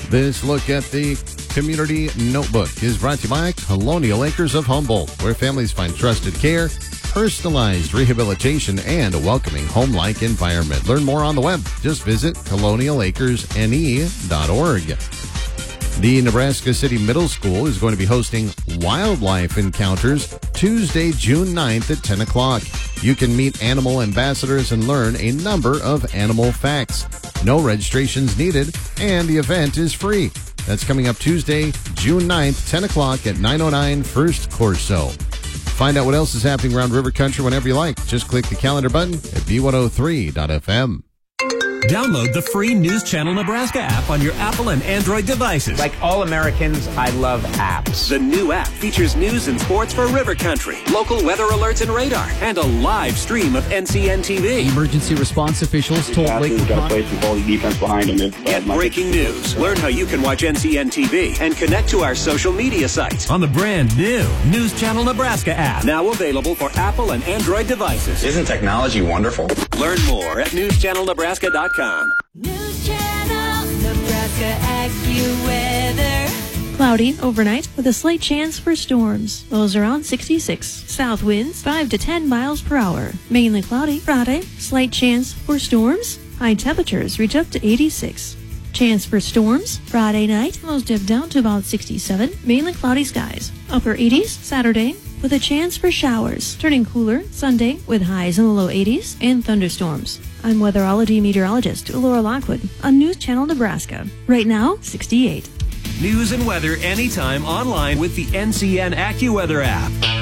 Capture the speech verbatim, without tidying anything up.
This look at the Community Notebook is brought to you by Colonial Acres of Humboldt, where families find trusted care, personalized rehabilitation, and a welcoming home-like environment. Learn more on the web. Just visit colonial acres n e dot org. The Nebraska City Middle School is going to be hosting Wildlife Encounters Tuesday, June ninth at ten o'clock. You can meet animal ambassadors and learn a number of animal facts. No registrations needed, and the event is free. That's coming up Tuesday, June ninth, ten o'clock at nine oh nine First Corso. Find out what else is happening around River Country whenever you like. Just click the calendar button at b one oh three dot f m. Download the free News Channel Nebraska app on your Apple and Android devices. Like all Americans, I love apps. The new app features news and sports for River Country, local weather alerts and radar, and a live stream of N C N T V. Emergency response officials told Lakewood Get breaking news. Learn how you can watch N C N T V and connect to our social media sites on the brand new News Channel Nebraska app. Now available for Apple and Android devices. Isn't technology wonderful? Learn more at news channel nebraska dot com. News Channel Nebraska AccuWeather. Cloudy overnight with a slight chance for storms. Lows around sixty-six. South winds five to ten miles per hour. Mainly cloudy Friday. Slight chance for storms. High temperatures reach up to eighty-six. Chance for storms Friday night. Lows dip down to about sixty-seven. Mainly cloudy skies. Upper eighties Saturday with a chance for showers. Turning cooler Sunday with highs in the low eighties and thunderstorms. I'm weatherology meteorologist Laura Lockwood on News Channel Nebraska. Right now, sixty-eight. News and weather anytime online with the N C N AccuWeather app.